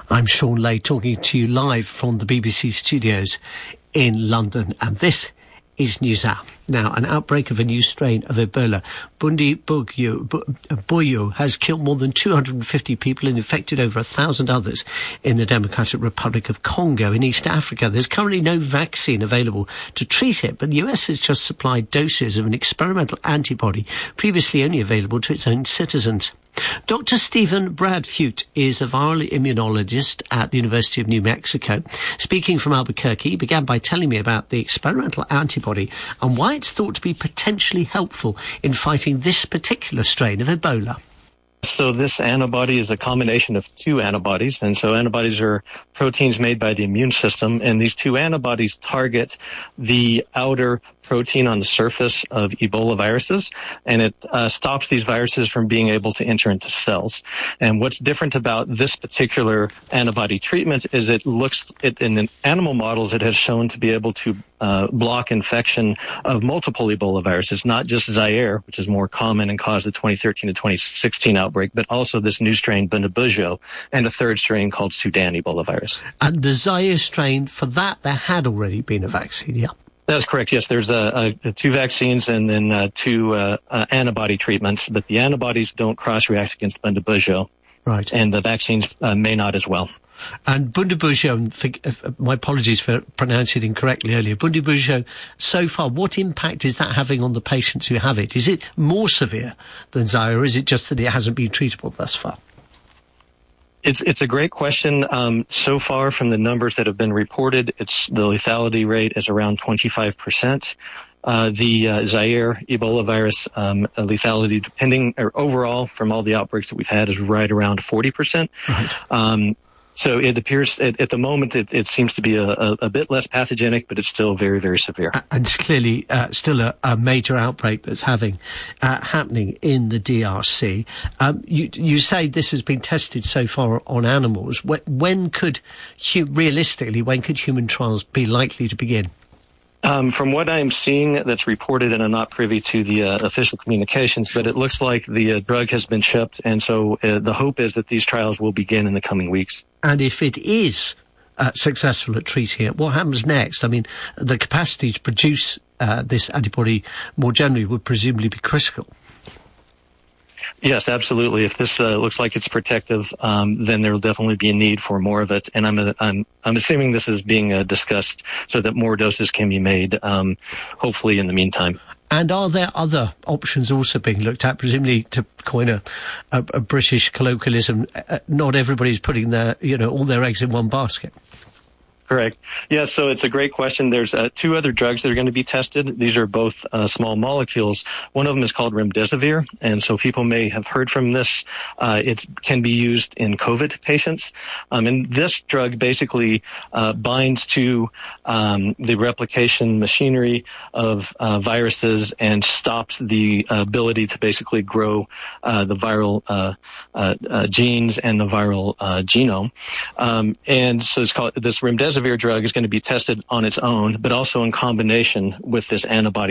I'm Sean Lay, talking to you live from the BBC studios in London, and this is NewsHour. Now, an outbreak of a new strain of Ebola, Bundibugyo, has killed more than 250 people and infected over 1,000 others in the Democratic Republic of Congo in East Africa. There's currently no vaccine available to treat it, but the US has just supplied doses of an experimental antibody previously only available to its own citizens. Dr. Stephen Bradfute is a viral immunologist at the University of New Mexico. Speaking from Albuquerque, he began by telling me about the experimental antibody and why it's thought to be potentially helpful in fighting this particular strain of Ebola. So this antibody is a combination of two antibodies, and so antibodies are proteins made by the immune system, and these two antibodies target the outer protein on the surface of Ebola viruses, and it stops these viruses from being able to enter into cells. And what's different about this particular antibody treatment is in the animal models, it has shown to be able to block infection of multiple Ebola viruses, not just Zaire, which is more common and caused the 2013 to 2016 outbreak, but also this new strain, Bundibugyo, and a third strain called Sudan Ebola virus. And the Zaire strain, for that, there had already been a vaccine, yeah? That's correct, yes. There's two vaccines and then two antibody treatments, but the antibodies don't cross-react against Bundibugyo. Right. And the vaccines may not as well. And Bundibugyo, my apologies for pronouncing it incorrectly earlier, Bundibugyo, so far, what impact is that having on the patients who have it? Is it more severe than Zaire, or is it just that it hasn't been treatable thus far? It's a great question. So far, from the numbers that have been reported, the lethality rate is around 25%. The Zaire Ebola virus lethality, overall from all the outbreaks that we've had, is right around 40%. Right. So it appears at the moment it seems to be a bit less pathogenic, but it's still very, very severe. And it's clearly still a major outbreak that's happening in the DRC. You say this has been tested so far on animals. When could human trials be likely to begin? From what I'm seeing that's reported, and I'm not privy to the official communications, but it looks like the drug has been shipped, and so the hope is that these trials will begin in the coming weeks. And if it is successful at treating it, what happens next? I mean, the capacity to produce this antibody more generally would presumably be critical. Yes, absolutely. If this looks like it's protective, then there will definitely be a need for more of it. And I'm assuming this is being discussed so that more doses can be made, hopefully in the meantime. And are there other options also being looked at? Presumably, to coin a British colloquialism, not everybody's putting all their eggs in one basket. Correct. Yeah, so it's a great question. There's two other drugs that are going to be tested. These are both small molecules. One of them is called remdesivir, and so people may have heard from this. It can be used in COVID patients. And this drug basically binds to the replication machinery of viruses and stops the ability to basically grow the viral genes and the viral genome. And so it's called, this remdesivir drug is going to be tested on its own, but also in combination with this antibody